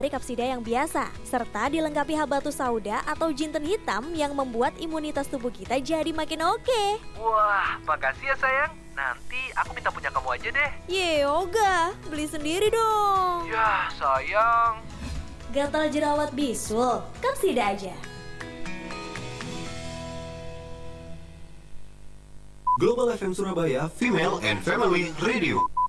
dari kapsida yang biasa, serta dilengkapi habatus sauda atau jinten hitam yang membuat imunitas tubuh kita jadi makin oke. Wah, makasih ya sayang. Nanti aku minta punya kamu aja deh. Ye, Yoga, beli sendiri dong. Yah, sayang. Gatal jerawat bisul, kapsida aja. Global FM Surabaya Female and Family Radio.